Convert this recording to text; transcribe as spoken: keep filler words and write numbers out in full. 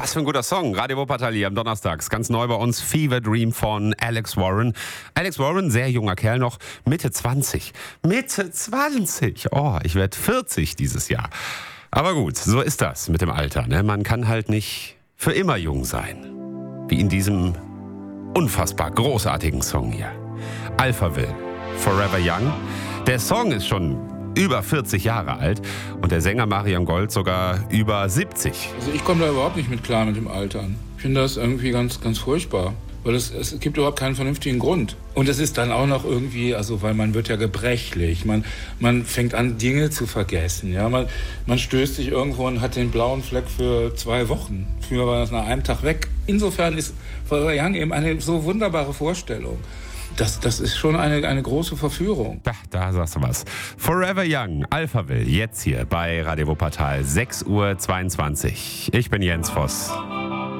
Was für ein guter Song. Radio Wuppertal hier am Donnerstags. Ganz neu bei uns Fever Dream von Alex Warren. Alex Warren, sehr junger Kerl noch, Mitte zwanzig. Mitte zwanzig! Oh, ich werde vierzig dieses Jahr. Aber gut, so ist das mit dem Alter. Ne? Man kann halt nicht für immer jung sein. Wie in diesem unfassbar großartigen Song hier. Alphaville, Forever Young. Der Song ist schon über vierzig Jahre alt und der Sänger Marion Gold sogar über siebzig. Also ich komme da überhaupt nicht mit klar mit dem Altern. Ich finde das irgendwie ganz, ganz furchtbar, weil es, es gibt überhaupt keinen vernünftigen Grund. Und es ist dann auch noch irgendwie, also weil man wird ja gebrechlich, man, man fängt an Dinge zu vergessen, ja, man, man stößt sich irgendwo und hat den blauen Fleck für zwei Wochen. Früher war das nach einem Tag weg. Insofern ist Forever Young eben eine so wunderbare Vorstellung. Das, das ist schon eine, eine große Verführung. Da, da sagst du was. Forever Young, Alphaville, jetzt hier bei Radio Wuppertal, sechs Uhr zweiundzwanzig. Ich bin Jens Voss.